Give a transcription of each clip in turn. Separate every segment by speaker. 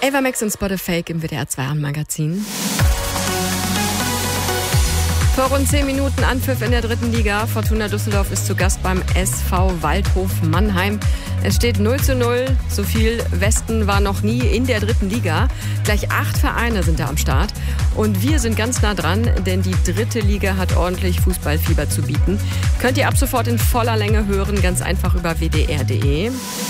Speaker 1: Ava Max und Spot a Fake im WDR 2 Magazin. Vor rund 10 Minuten Anpfiff in der 3. Liga. Fortuna Düsseldorf ist zu Gast beim SV Waldhof Mannheim. Es steht 0:0. So viel Westen war noch nie in der 3. Liga. Gleich 8 Vereine sind da am Start. Und wir sind ganz nah dran, denn die 3. Liga hat ordentlich Fußballfieber zu bieten. Könnt ihr ab sofort in voller Länge hören, ganz einfach über wdr.de.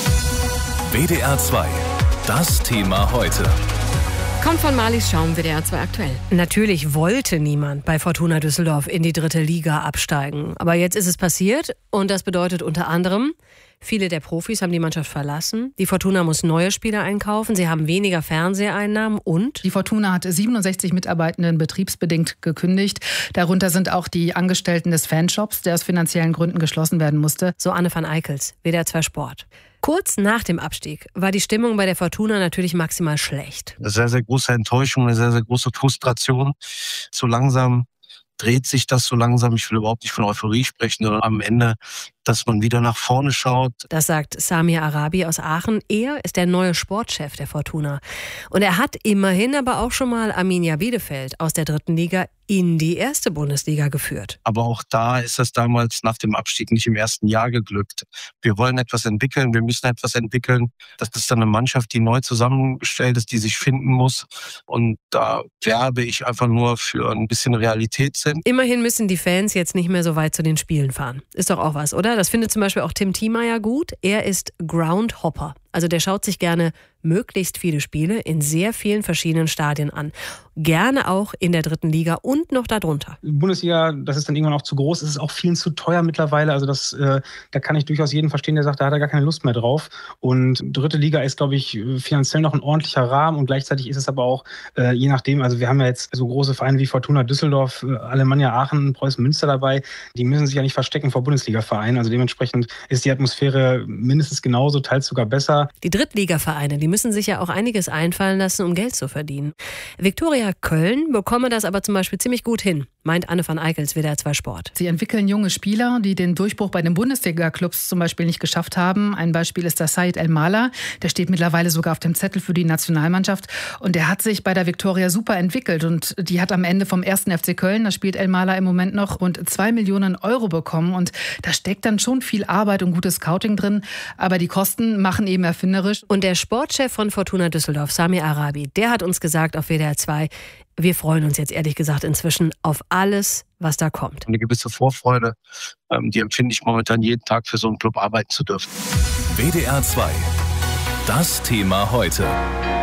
Speaker 2: WDR 2, das Thema heute.
Speaker 1: Kommt von Marlies Schaum, WDR 2 aktuell.
Speaker 3: Natürlich wollte niemand bei Fortuna Düsseldorf in die 3. Liga absteigen. Aber jetzt ist es passiert und das bedeutet unter anderem, viele der Profis haben die Mannschaft verlassen. Die Fortuna muss neue Spieler einkaufen. Sie haben weniger Fernseheinnahmen und...
Speaker 4: Die Fortuna hat 67 Mitarbeitenden betriebsbedingt gekündigt. Darunter sind auch die Angestellten des Fanshops, der aus finanziellen Gründen geschlossen werden musste.
Speaker 3: So Anne van Eickels, WDR 2 Sport. Kurz nach dem Abstieg war die Stimmung bei der Fortuna natürlich maximal schlecht.
Speaker 5: Eine sehr, sehr große Enttäuschung, eine sehr, sehr große Frustration. So langsam dreht sich das, so langsam, ich will überhaupt nicht von Euphorie sprechen, sondern am Ende, dass man wieder nach vorne schaut.
Speaker 3: Das sagt Samir Arabi aus Aachen. Er ist der neue Sportchef der Fortuna. Und er hat immerhin aber auch schon mal Arminia Bielefeld aus der 3. Liga in die 1. Bundesliga geführt.
Speaker 5: Aber auch da ist das damals nach dem Abstieg nicht im ersten Jahr geglückt. Wir wollen etwas entwickeln, wir müssen etwas entwickeln. Das ist dann eine Mannschaft, die neu zusammengestellt ist, die sich finden muss. Und da werbe ich einfach nur für ein bisschen Realitätssinn.
Speaker 3: Immerhin müssen die Fans jetzt nicht mehr so weit zu den Spielen fahren. Ist doch auch was, oder? Das findet zum Beispiel auch Tim Thiemeyer gut. Er ist Groundhopper. Also der schaut sich gerne möglichst viele Spiele in sehr vielen verschiedenen Stadien an. Gerne auch in der 3. Liga und noch darunter.
Speaker 6: Bundesliga, das ist dann irgendwann auch zu groß. Es ist auch vielen zu teuer mittlerweile. Also da kann ich durchaus jeden verstehen, der sagt, da hat er gar keine Lust mehr drauf. Und 3. Liga ist, glaube ich, finanziell noch ein ordentlicher Rahmen. Und gleichzeitig ist es aber auch, je nachdem, also wir haben ja jetzt so große Vereine wie Fortuna Düsseldorf, Alemannia Aachen, Preußen Münster dabei. Die müssen sich ja nicht verstecken vor Bundesliga-Vereinen. Also dementsprechend ist die Atmosphäre mindestens genauso, teils sogar besser.
Speaker 3: Die Drittligavereine, die müssen sich ja auch einiges einfallen lassen, um Geld zu verdienen. Viktoria Köln bekomme das aber zum Beispiel ziemlich gut hin, meint Anne van Eickels, WDR 2 Sport.
Speaker 4: Sie entwickeln junge Spieler, die den Durchbruch bei den Bundesliga-Clubs zum Beispiel nicht geschafft haben. Ein Beispiel ist der Said El-Mala. Der steht mittlerweile sogar auf dem Zettel für die Nationalmannschaft. Und der hat sich bei der Viktoria super entwickelt. Und die hat am Ende vom 1. FC Köln, da spielt El-Mala im Moment noch, rund 2 Millionen Euro bekommen. Und da steckt dann schon viel Arbeit und gutes Scouting drin. Aber die Kosten machen eben erfinderisch.
Speaker 3: Und der Sportchef von Fortuna Düsseldorf, Samir Arabi, der hat uns gesagt auf WDR 2, wir freuen uns jetzt ehrlich gesagt inzwischen auf alles, was da kommt.
Speaker 5: Eine gewisse Vorfreude, die empfinde ich momentan jeden Tag, für so einen Club arbeiten zu dürfen.
Speaker 2: WDR 2, das Thema heute.